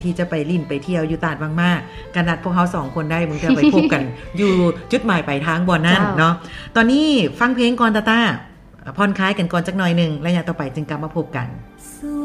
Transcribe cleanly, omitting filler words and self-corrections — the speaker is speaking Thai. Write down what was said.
ที่จะไปลิ่นไปเที่ยวอยู่ตาดบางมากกันนัดพวกเขา2คนได้มึงจะไปพบกัน อยู่จุดหมายปลายทางบ่นั่นเนาะตอนนี้ฟังเพลงก่อนตาผ่อนคลายกันก่อนจักหน่อยนึงแล้วอย่างต่อไปจึงกลับมาพบกัน